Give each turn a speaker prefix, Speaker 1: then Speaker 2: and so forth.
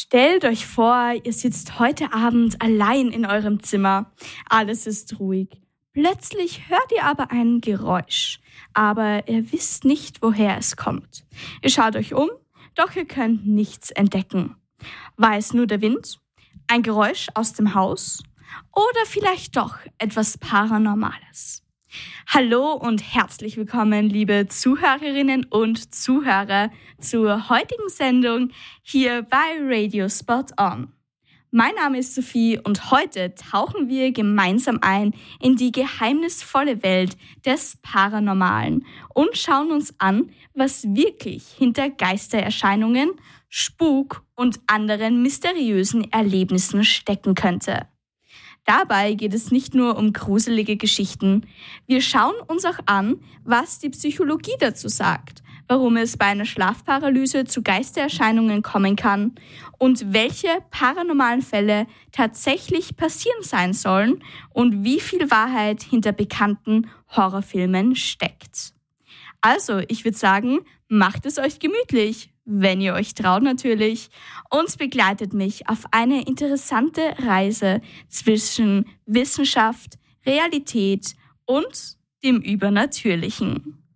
Speaker 1: Stellt euch vor, ihr sitzt heute Abend allein in eurem Zimmer. Alles ist ruhig. Plötzlich hört ihr aber ein Geräusch, aber ihr wisst nicht, woher es kommt. Ihr schaut euch um, doch ihr könnt nichts entdecken. War es nur der Wind? Ein Geräusch aus dem Haus? Oder vielleicht doch etwas Paranormales? Hallo und herzlich willkommen, liebe Zuhörerinnen und Zuhörer, zur heutigen Sendung hier bei Radio Spot On. Mein Name ist Sophie und heute tauchen wir gemeinsam ein in die geheimnisvolle Welt des Paranormalen und schauen uns an, was wirklich hinter Geistererscheinungen, Spuk und anderen mysteriösen Erlebnissen stecken könnte. Dabei geht es nicht nur um gruselige Geschichten. Wir schauen uns auch an, was die Psychologie dazu sagt, warum es bei einer Schlafparalyse zu Geistererscheinungen kommen kann und welche paranormalen Fälle tatsächlich passieren sein sollen und wie viel Wahrheit hinter bekannten Horrorfilmen steckt. Also, ich würde sagen, macht es euch gemütlich, wenn ihr euch traut natürlich, und begleitet mich auf eine interessante Reise zwischen Wissenschaft, Realität und dem Übernatürlichen.